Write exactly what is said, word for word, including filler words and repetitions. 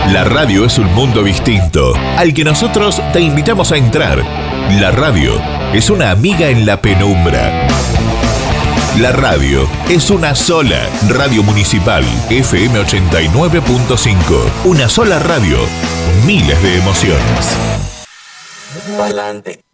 La radio es un mundo distinto, al que nosotros te invitamos a entrar. La radio es una amiga en la penumbra. La radio es una sola. Radio Municipal F M ochenta y nueve punto cinco. Una sola radio, miles de emociones. Pa'lante.